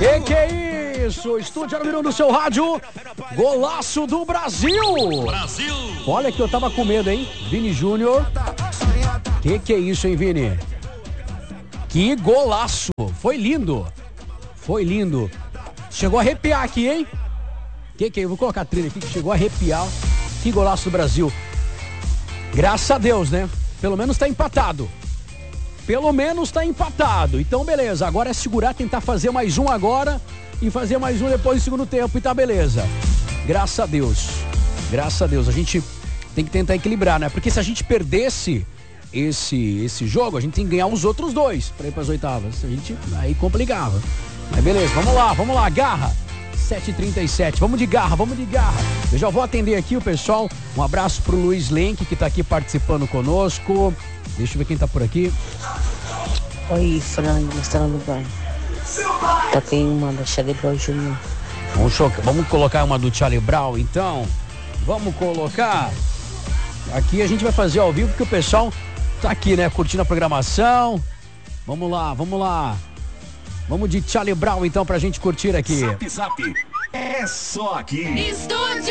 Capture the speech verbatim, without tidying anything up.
Que que é isso? Estúdio número no seu rádio. Golaço do Brasil. Brasil. Olha que eu tava com medo, hein? Vini Júnior. Que que é isso, hein, Vini? Que golaço. Foi lindo. Foi lindo. Chegou a arrepiar aqui, hein? Que que é? Eu vou colocar a trilha aqui que chegou a arrepiar. Que golaço do Brasil. Graças a Deus, né? Pelo menos tá empatado. Pelo menos tá empatado. Então, beleza. Agora é segurar, tentar fazer mais um agora e fazer mais um depois do segundo tempo. E tá beleza. Graças a Deus. Graças a Deus. A gente tem que tentar equilibrar, né? Porque se a gente perdesse esse, esse jogo, a gente tem que ganhar os outros dois pra ir pras oitavas. A gente aí complicava. Mas beleza, vamos lá, vamos lá. Garra. sete e trinta e sete. Vamos de garra, vamos de garra. Eu já vou atender aqui o pessoal. Um abraço pro Luiz Lenk, que tá aqui participando conosco. Deixa eu ver quem tá por aqui. Oi, Frango, mostrando bem. Tá tem uma da Charlie Brown Júnior Vamos, chocar, vamos colocar uma do Charlie Brown, então. Vamos colocar. Aqui a gente vai fazer ao vivo, porque o pessoal tá aqui, né? Curtindo a programação. Vamos lá, vamos lá. Vamos de Charlie Brown, então, pra gente curtir aqui. Zap, zap. É só aqui. Estúdio